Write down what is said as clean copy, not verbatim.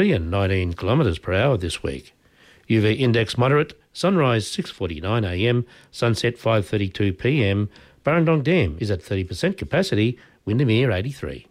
and 19 kilometres per hour this week. UV index moderate, sunrise 6:49am, sunset 5:32pm. Burrendong Dam is at 30% capacity, Windermere 83.